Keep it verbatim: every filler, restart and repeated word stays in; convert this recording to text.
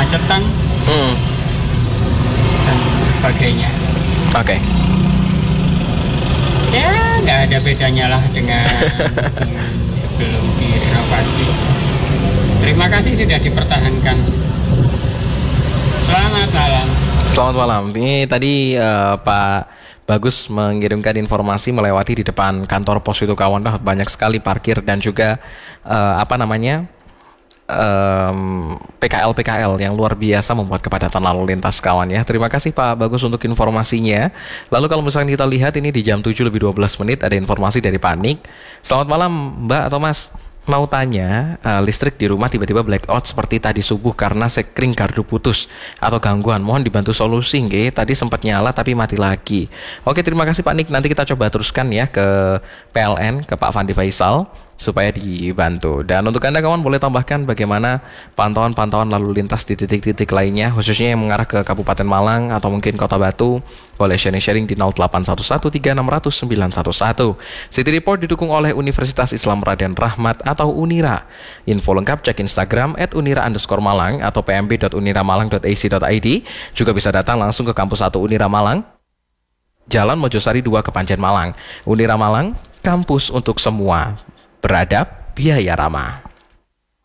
kemacetan Hmm. dan sebagainya. Oke. Okay. Ya nggak ada bedanya lah dengan sebelum direnovasi. Terima kasih sudah dipertahankan. Selamat malam. Selamat malam. Ini tadi uh, Pak Bagus mengirimkan informasi melewati di depan kantor pos itu kawan, banyak sekali parkir dan juga uh, apa namanya um, P K L P K L yang luar biasa membuat kepadatan lalu lintas kawan ya. Terima kasih Pak Bagus untuk informasinya. Lalu kalau misalnya kita lihat ini di jam tujuh lebih dua belas menit ada informasi dari Panik. Selamat malam Mbak atau Mas. Mau tanya, uh, listrik di rumah tiba-tiba blackout seperti tadi subuh karena sekring gardu putus atau gangguan. Mohon dibantu solusi, nggih. Tadi sempat nyala tapi mati lagi. Oke, terima kasih Pak Nik. Nanti kita coba teruskan ya ke P L N, ke Pak Fandi Faisal supaya dibantu. Dan untuk Anda kawan boleh tambahkan bagaimana pantauan-pantauan lalu lintas di titik-titik lainnya khususnya yang mengarah ke Kabupaten Malang atau mungkin Kota Batu. Boleh sharing-sharing di nol delapan satu satu tiga enam nol nol sembilan satu satu. City Report didukung oleh Universitas Islam Raden Rahmat atau Unira. Info lengkap cek Instagram at unira underscore malang atau p m b dot unira malang dot a c dot i d. Juga bisa datang langsung ke kampus satu Unira Malang, Jalan Mojosari dua Kepanjen Malang. Unira Malang, kampus untuk semua. Beradab, biaya ramah.